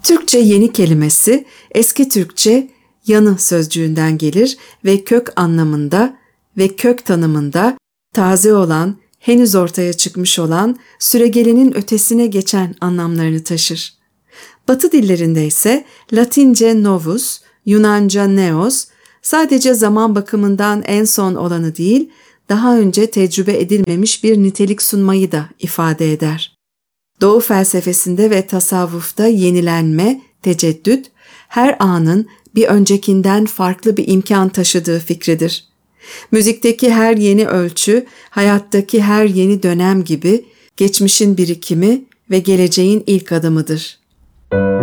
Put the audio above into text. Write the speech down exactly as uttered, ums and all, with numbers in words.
Türkçe yeni kelimesi eski Türkçe yanı sözcüğünden gelir ve kök anlamında ve kök tanımında taze olan, henüz ortaya çıkmış olan, süregelenin ötesine geçen anlamlarını taşır. Batı dillerinde ise Latince novus, Yunanca neos, sadece zaman bakımından en son olanı değil, daha önce tecrübe edilmemiş bir nitelik sunmayı da ifade eder. Doğu felsefesinde ve tasavvufta yenilenme, teceddüt, her anın bir öncekinden farklı bir imkan taşıdığı fikridir. Müzikteki her yeni ölçü, hayattaki her yeni dönem gibi geçmişin birikimi ve geleceğin ilk adımıdır.